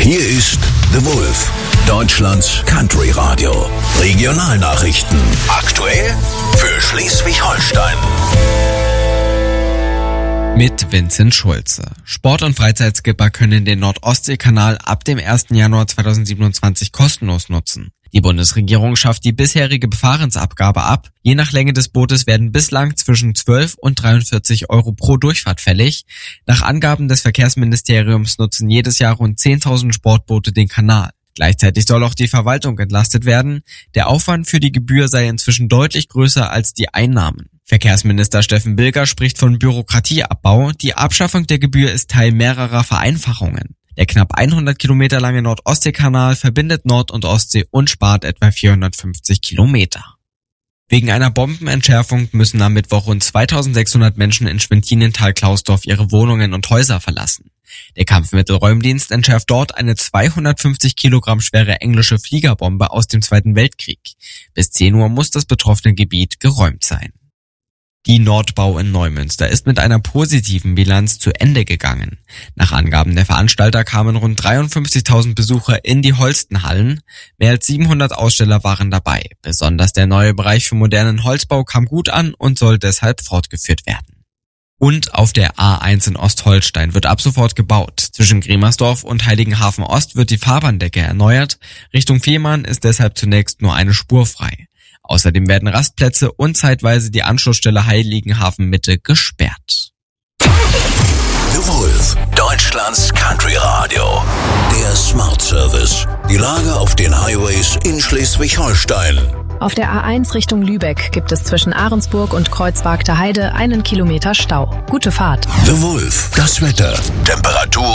Hier ist The Wolf, Deutschlands Country Radio. Regionalnachrichten. Aktuell für Schleswig-Holstein. Mit Vincent Schulze. Sport- und Freizeitskipper können den Nord-Ostsee-Kanal ab dem 1. Januar 2027 kostenlos nutzen. Die Bundesregierung schafft die bisherige Befahrensabgabe ab. Je nach Länge des Bootes werden bislang zwischen 12 und 43 Euro pro Durchfahrt fällig. Nach Angaben des Verkehrsministeriums nutzen jedes Jahr rund 10.000 Sportboote den Kanal. Gleichzeitig soll auch die Verwaltung entlastet werden. Der Aufwand für die Gebühr sei inzwischen deutlich größer als die Einnahmen. Verkehrsminister Steffen Bilger spricht von Bürokratieabbau. Die Abschaffung der Gebühr ist Teil mehrerer Vereinfachungen. Der knapp 100 Kilometer lange Nord-Ostsee-Kanal verbindet Nord- und Ostsee und spart etwa 450 Kilometer. Wegen einer Bombenentschärfung müssen am Mittwoch rund 2600 Menschen in Schwentinental-Klausdorf ihre Wohnungen und Häuser verlassen. Der Kampfmittelräumdienst entschärft dort eine 250 Kilogramm schwere englische Fliegerbombe aus dem Zweiten Weltkrieg. Bis 10 Uhr muss das betroffene Gebiet geräumt sein. Die Nordbau in Neumünster ist mit einer positiven Bilanz zu Ende gegangen. Nach Angaben der Veranstalter kamen rund 53.000 Besucher in die Holstenhallen. Mehr als 700 Aussteller waren dabei. Besonders der neue Bereich für modernen Holzbau kam gut an und soll deshalb fortgeführt werden. Und auf der A1 in Ostholstein wird ab sofort gebaut. Zwischen Gremersdorf und Heiligenhafen Ost wird die Fahrbahndecke erneuert. Richtung Fehmarn ist deshalb zunächst nur eine Spur frei. Außerdem werden Rastplätze und zeitweise die Anschlussstelle Heiligenhafen Mitte gesperrt. The Wolf, Deutschlands Country Radio. Der Smart Service. Die Lage auf den Highways in Schleswig-Holstein. Auf der A1 Richtung Lübeck gibt es zwischen Ahrensburg und Kreuzwagter Heide 1 Kilometer Stau. Gute Fahrt. The Wolf, das Wetter. Temperatur